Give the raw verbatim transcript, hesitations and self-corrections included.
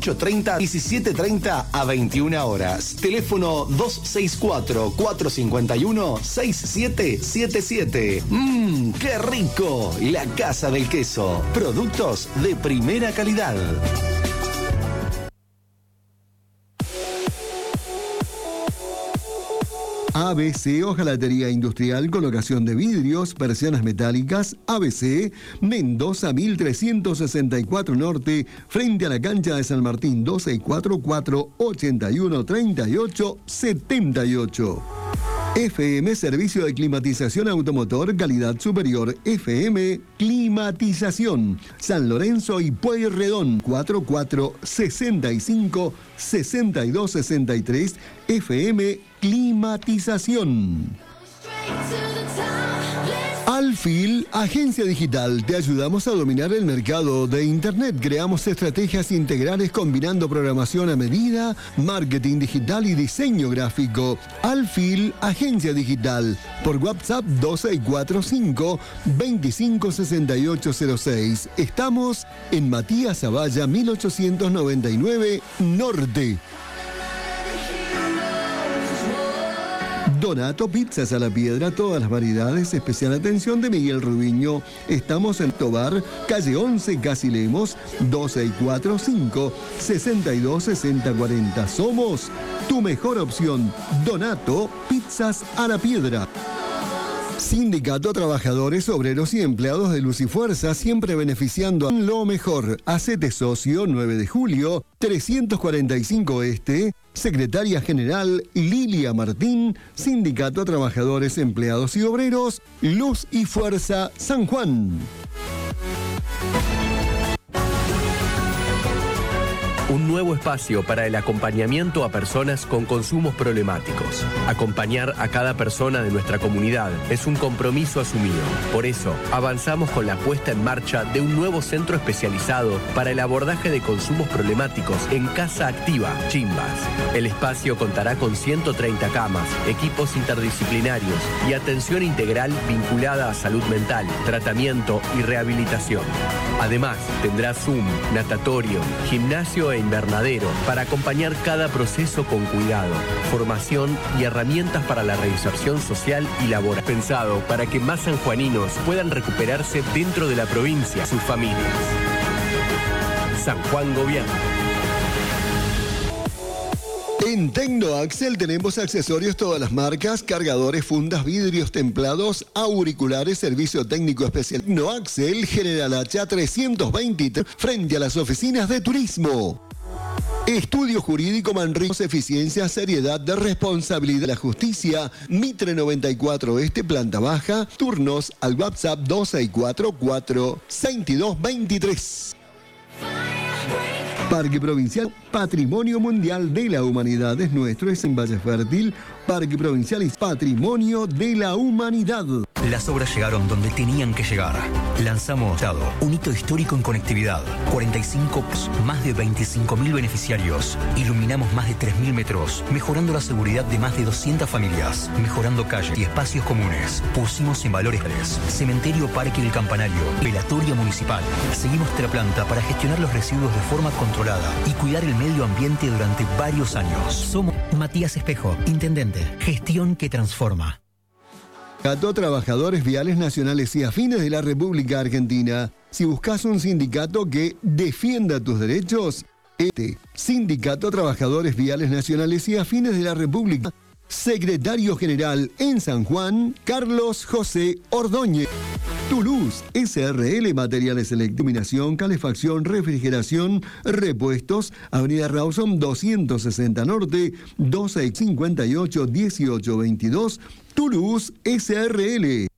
dieciocho treinta, diecisiete treinta a veintiuna horas. Teléfono dos seis cuatro, cuatro cinco uno, seis siete siete siete. Mmm, qué rico. La Casa del Queso. Productos de primera calidad. A B C Hojalatería Industrial, colocación de vidrios, persianas metálicas. A B C, Mendoza mil trescientos sesenta y cuatro Norte, frente a la cancha de San Martín. Dos seis cuatro, cuatro ocho uno, tres ocho siete ocho. F M Servicio de Climatización Automotor, calidad superior. F M Climatización, San Lorenzo y Pueyrredón. Cuatro cuatro sesenta y cinco, sesenta y dos sesenta y tres. F M Climatización. Alfil, agencia digital. Te ayudamos a dominar el mercado de Internet. Creamos estrategias integrales combinando programación a medida, marketing digital y diseño gráfico. Alfil, agencia digital. Por WhatsApp dos seis cuatro cinco, veinticinco sesenta y ocho cero seis. Estamos en Matías Zavalla mil ochocientos noventa y nueve Norte. Donato Pizzas a la Piedra, todas las variedades, especial atención de Miguel Rubiño. Estamos en Tobar, calle once, Casi Lemos, dos seis cuatro cinco, sesenta y dos sesenta cuarenta. Somos tu mejor opción. Donato Pizzas a la Piedra. Sindicato Trabajadores, Obreros y Empleados de Luz y Fuerza, siempre beneficiando a lo mejor. Hacete socio, nueve de julio, trescientos cuarenta y cinco Este, Secretaria General Lilia Martín, Sindicato Trabajadores, Empleados y Obreros, Luz y Fuerza, San Juan. Un nuevo espacio para el acompañamiento a personas con consumos problemáticos. Acompañar a cada persona de nuestra comunidad es un compromiso asumido. Por eso, avanzamos con la puesta en marcha de un nuevo centro especializado para el abordaje de consumos problemáticos en Casa Activa, Chimbas. El espacio contará con ciento treinta camas, equipos interdisciplinarios y atención integral vinculada a salud mental, tratamiento y rehabilitación. Además, tendrá Zoom, natatorio, gimnasio e invernadero para acompañar cada proceso con cuidado, formación y herramientas para la reinserción social y laboral. Pensado para que más sanjuaninos puedan recuperarse dentro de la provincia, sus familias. San Juan Gobierno. En Tecnoaxel tenemos accesorios todas las marcas, cargadores, fundas, vidrios templados, auriculares, servicio técnico especial. Tecnoaxel, General Hacha trescientos veintitrés, frente a las oficinas de turismo. Estudio Jurídico Manrique, eficiencia, seriedad, de responsabilidad de la justicia. Mitre noventa y cuatro Este, planta baja. Turnos al WhatsApp dos seis cuatro, cuatro seis dos dos tres. Parque Provincial Patrimonio Mundial de la Humanidad es nuestro, es en Valle Fértil. Parque Provincial es Patrimonio de la Humanidad. Las obras llegaron donde tenían que llegar. Lanzamos un hito histórico en conectividad. cuarenta y cinco, más de veinticinco mil beneficiarios. Iluminamos más de tres mil metros, mejorando la seguridad de más de doscientas familias, mejorando calles y espacios comunes. Pusimos en valores cementerio Parque del Campanario, velatoria municipal. Seguimos Planta para gestionar los residuos de forma controlada y cuidar el medio ambiente durante varios años. Somos Matías Espejo, intendente. Gestión que transforma. Sindicato Trabajadores Viales Nacionales y Afines de la República Argentina. Si buscas un sindicato que defienda tus derechos, este Sindicato Trabajadores Viales Nacionales y Afines de la República. Secretario General en San Juan, Carlos José Ordóñez. Toulouse, S R L, materiales de iluminación, calefacción, refrigeración, repuestos, Avenida Rawson doscientos sesenta Norte, dos seis cinco ocho, dieciocho veintidós, Toulouse, S R L.